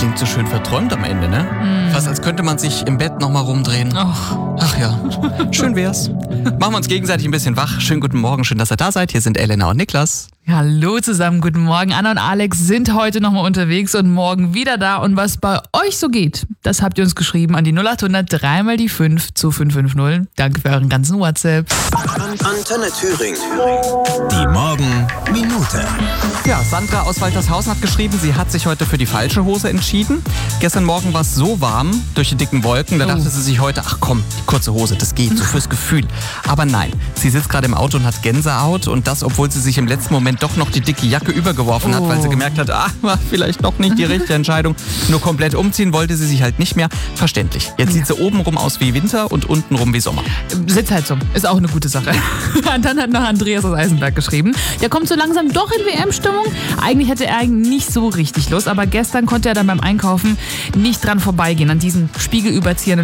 klingt so schön verträumt am Ende, ne? Fast als könnte man sich im Bett nochmal rumdrehen. Ach ja, schön wär's. Machen wir uns gegenseitig ein bisschen wach. Schönen guten Morgen, schön, dass ihr da seid. Hier sind Elena und Niklas. Hallo zusammen, guten Morgen. Anna und Alex sind heute nochmal unterwegs und morgen wieder da. Und was bei euch so geht, das habt ihr uns geschrieben an die 0800 3 mal die 5 zu 550. Danke für euren ganzen WhatsApp. Antenne Thüringen. Die Morgenminute. Ja, Sandra aus Waltershausen hat geschrieben, sie hat sich heute für die falsche Hose entschieden. Gestern Morgen war es so warm durch die dicken Wolken, da dachte sie sich heute, ach komm, die kurze Hose, das geht, so fürs Gefühl. Aber nein, sie sitzt gerade im Auto und hat Gänsehaut und das, obwohl sie sich im letzten Moment doch noch die dicke Jacke übergeworfen hat, weil sie gemerkt hat, war vielleicht doch nicht die richtige Entscheidung. Nur komplett umziehen wollte sie sich halt nicht mehr. Verständlich. Jetzt sieht sie obenrum aus wie Winter und untenrum wie Sommer. Sitzt halt so. Ist auch eine gute Sache. Und dann hat noch Andreas aus Eisenberg geschrieben. Der kommt so langsam doch in WM-Stimmung. Eigentlich hätte er nicht so richtig Lust, aber gestern konnte er dann beim Einkaufen nicht dran vorbeigehen, an diesen spiegelüberziehenden